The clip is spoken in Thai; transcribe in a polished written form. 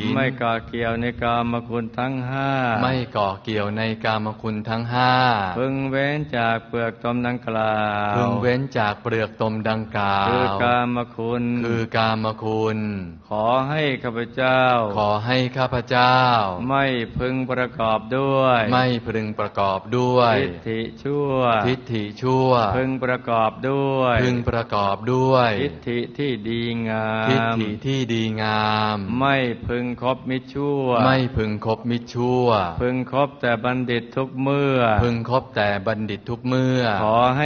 ลไม่เกาะเกี่ยวในกามคุณทั้งห้าไม่เกาะเกี่ยวในกามคุณทั้งห้าพึงเว้นจากเปลือกตมดังกล่าวพึงเว้นจากเปลือกตมดังกล่าวคือกามคุณขอให้ข้าพเจ้าไม่พึงประกอบด้วยทิฏฐิชั่วพึงประกอบด้วยทิฏฐิที่ดีงามไม่พึงคบมิจฉาพึงคบแต่บัณฑิตทุกเมื่อขอให้